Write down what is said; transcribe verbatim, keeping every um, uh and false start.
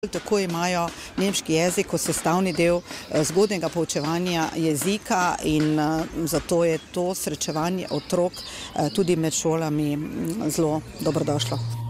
Tako imajo nemški jezik kot sestavni del zgodnjega poučevanja jezika in zato je to srečevanje otrok tudi med šolami zelo dobrodošlo.